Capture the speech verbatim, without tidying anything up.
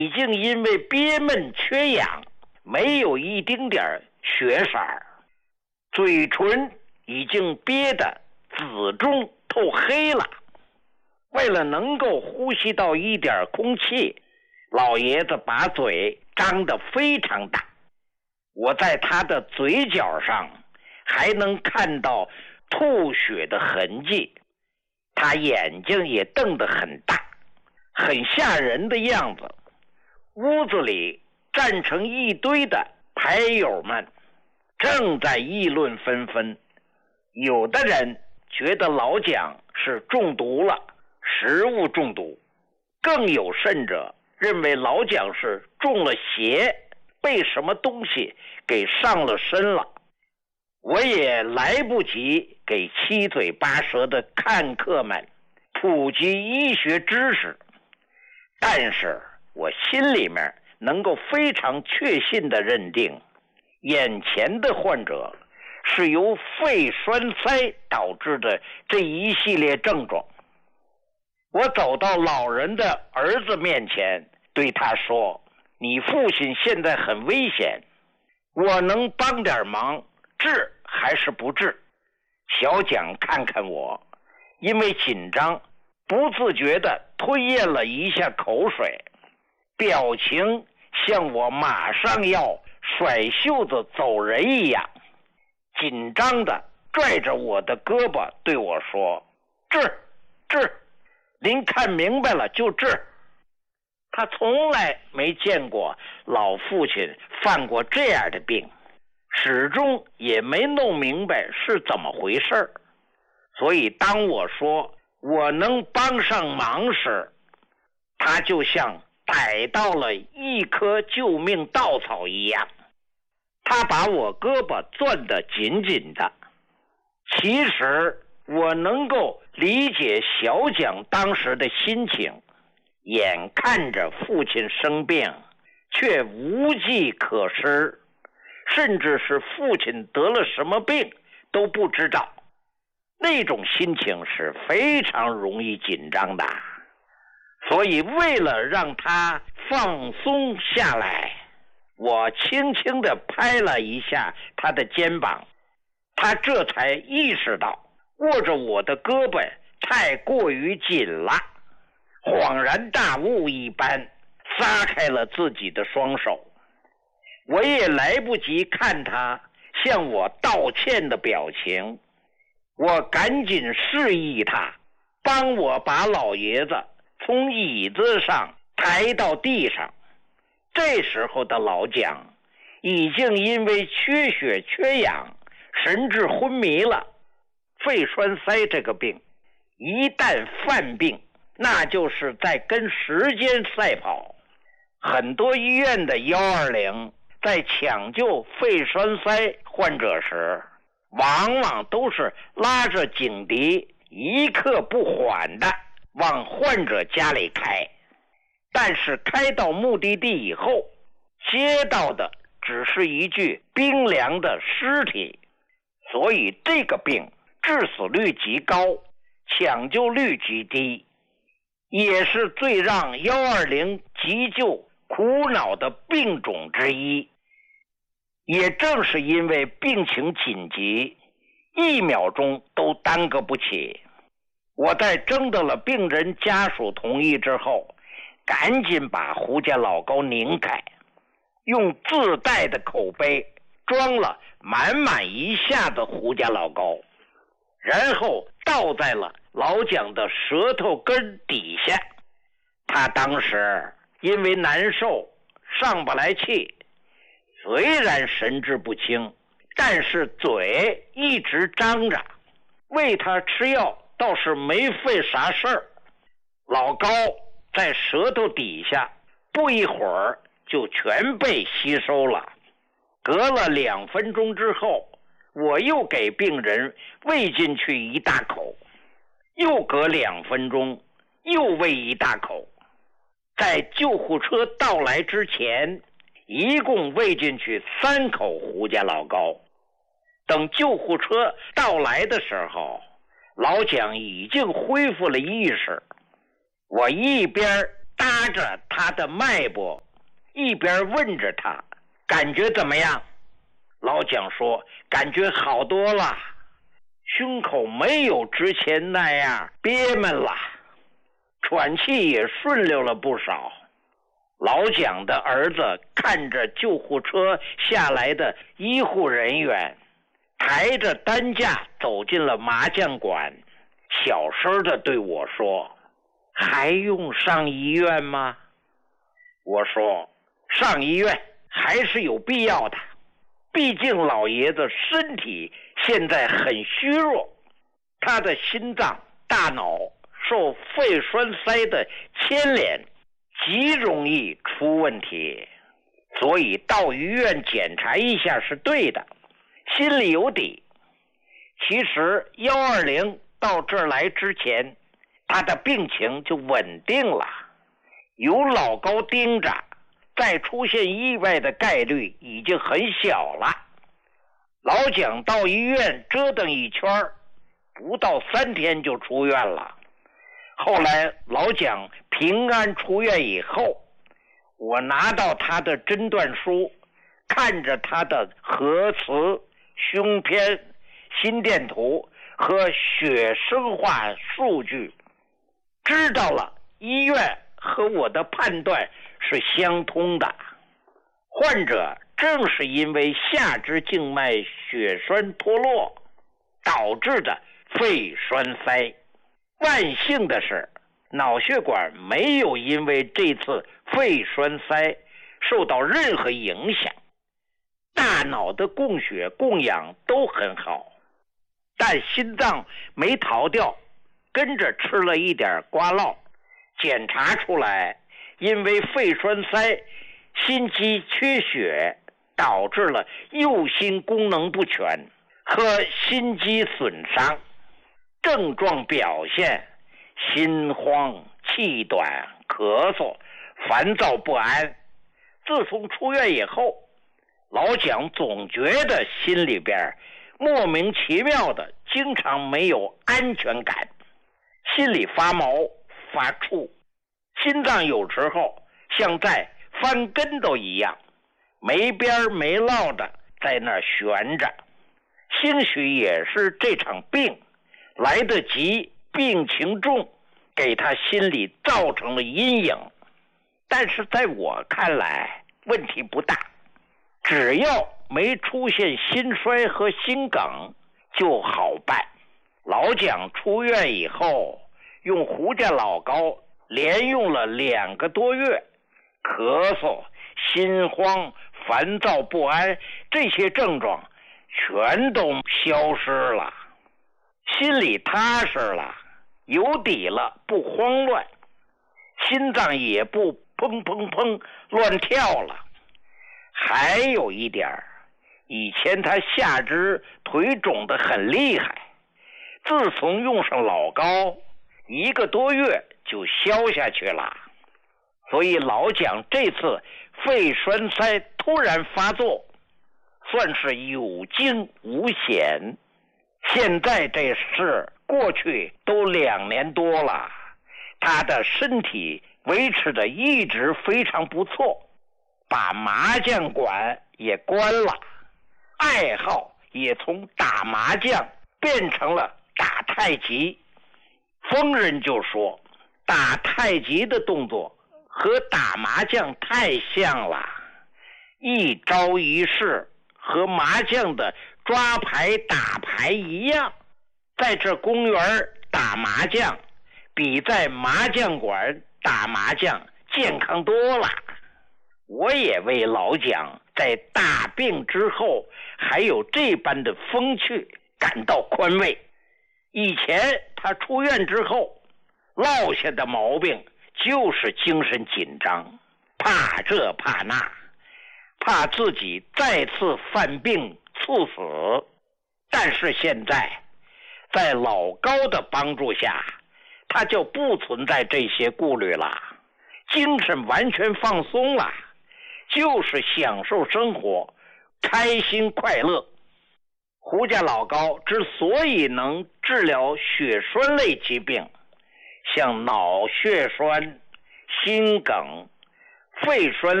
已经因为憋闷缺氧，没有一丁点血色，嘴唇已经憋得紫中透黑了。为了能够呼吸到一点空气，老爷子把嘴张得非常大，我在他的嘴角上还能看到吐血的痕迹。他眼睛也瞪得很大，很吓人的样子。屋子里站成一堆的牌友们，正在议论纷纷。有的人觉得老蒋是中毒了，食物中毒，更有甚者认为老蒋是中了邪，被什么东西给上了身了。我也来不及给七嘴八舌的看客们普及医学知识，但是我心里面能够非常确信地认定，眼前的患者是由肺栓塞导致的这一系列症状。我走到老人的儿子面前，对他说：你父亲现在很危险，我能帮点忙，治还是不治？小蒋看看我，因为紧张不自觉地吞咽了一下口水，表情像我马上要甩袖子走人一样，紧张地拽着我的胳膊对我说：治治，您看明白了就治。他从来没见过老父亲犯过这样的病，始终也没弄明白是怎么回事。所以当我说我能帮上忙时，他就像逮到了一棵救命稻草一样，他把我胳膊攥得紧紧的。其实我能够理解小蒋当时的心情，眼看着父亲生病，却无计可施，甚至是父亲得了什么病都不知道，那种心情是非常容易紧张的。所以为了让他放松下来，我轻轻地拍了一下他的肩膀，他这才意识到握着我的胳膊太过于紧了，恍然大悟一般撒开了自己的双手。我也来不及看他向我道歉的表情，我赶紧示意他帮我把老爷子从椅子上抬到地上。这时候的老蒋已经因为缺血缺氧神志昏迷了。肺栓塞这个病一旦犯病，那就是在跟时间赛跑。很多医院的一二零在抢救肺栓塞患者时，往往都是拉着警笛一刻不缓的往患者家里开，但是开到目的地以后，接到的只是一具冰凉的尸体。所以这个病致死率极高，抢救率极低，也是最让一二零急救苦恼的病种之一。也正是因为病情紧急，一秒钟都耽搁不起，我在征得了病人家属同意之后，赶紧把胡家老高拧开，用自带的口杯装了满满一下的胡家老高，然后倒在了老蒋的舌头根底下。他当时因为难受上不来气，虽然神志不清，但是嘴一直张着，喂他吃药倒是没费啥事儿。老高在舌头底下不一会儿就全被吸收了。隔了两分钟之后，我又给病人喂进去一大口，又隔两分钟又喂一大口。在救护车到来之前，一共喂进去三口胡家老高。等救护车到来的时候，老蒋已经恢复了意识。我一边搭着他的脉搏，一边问着他感觉怎么样。老蒋说感觉好多了，胸口没有之前那样憋闷了，喘气也顺溜了不少。老蒋的儿子看着救护车下来的医护人员，抬着担架走进了麻将馆，小声的对我说，还用上医院吗？我说上医院还是有必要的，毕竟老爷子身体现在很虚弱，他的心脏大脑受肺栓塞的牵连，极容易出问题，所以到医院检查一下是对的，心里有底。其实一二零到这儿来之前，他的病情就稳定了，有老高盯着，再出现意外的概率已经很小了。老蒋到医院折腾一圈，不到三天就出院了。后来老蒋平安出院以后，我拿到他的诊断书，看着他的核磁、胸片、心电图和血生化数据，知道了医院和我的判断是相通的。患者正是因为下肢静脉血栓脱落导致的肺栓塞。万幸的是，脑血管没有因为这次肺栓塞受到任何影响，大脑的供血供氧都很好，但心脏没逃掉，跟着吃了一点瓜烙，检查出来因为肺栓塞心肌缺血导致了右心功能不全和心肌损伤，症状表现心慌、气短、咳嗽、烦躁不安。自从出院以后，老蒋总觉得心里边莫名其妙的经常没有安全感，心里发毛发怵，心脏有时候像在翻跟斗一样，没边没落的在那儿悬着。兴许也是这场病来得及，病情重，给他心里造成了阴影。但是在我看来问题不大，只要没出现心衰和心梗就好办。老蒋出院以后用胡家老高连用了两个多月，咳嗽、心慌、烦躁不安这些症状全都消失了，心里踏实了，有底了，不慌乱，心脏也不砰砰砰乱跳了。还有一点，以前他下肢腿肿得很厉害，自从用上老高一个多月就消下去了。所以老蒋这次肺栓塞突然发作，算是有惊无险。现在这事过去都两年多了，他的身体维持的一直非常不错，把麻将馆也关了，爱好也从打麻将变成了打太极。疯人就说，打太极的动作和打麻将太像了，一招一式和麻将的抓牌打牌一样。在这公园打麻将比在麻将馆打麻将健康多了。我也为老蒋在大病之后还有这般的风趣感到宽慰。以前他出院之后落下的毛病就是精神紧张，怕这怕那，怕自己再次犯病猝死。但是现在在老高的帮助下，他就不存在这些顾虑了，精神完全放松了，就是享受生活，开心快乐。胡家老高之所以能治疗血栓类疾病，像脑血栓、 心梗、肺栓